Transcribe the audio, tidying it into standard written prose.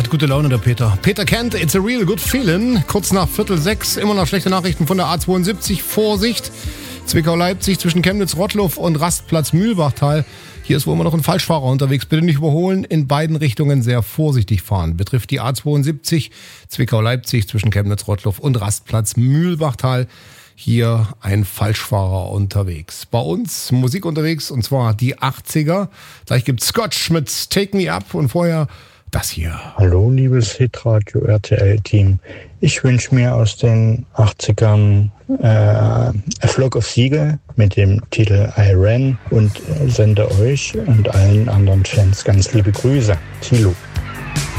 hat gute Laune, der Peter. Peter Kent, It's a Real Good Feeling. Kurz nach 5:45, immer noch schlechte Nachrichten von der A72. Vorsicht, Zwickau-Leipzig zwischen Chemnitz-Rottluff und Rastplatz Mühlbachtal. Hier ist wohl immer noch ein Falschfahrer unterwegs. Bitte nicht überholen, in beiden Richtungen sehr vorsichtig fahren. Betrifft die A72, Zwickau-Leipzig zwischen Chemnitz-Rottluff und Rastplatz Mühlbachtal. Hier ein Falschfahrer unterwegs. Bei uns Musik unterwegs, und zwar die 80er. Gleich gibt's Scotch mit Take Me Up und vorher das hier. Hallo, liebes Hitradio RTL-Team. Ich wünsche mir aus den 80ern A Flock of Seagull mit dem Titel I Ran und sende euch und allen anderen Fans ganz liebe Grüße. Thilo.